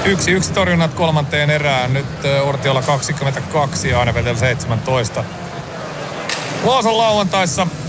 1-1 torjunnat kolmanteen erään. Nyt Ortiolla 22 ja Aine Vetel 17. Vaasan lauantaissa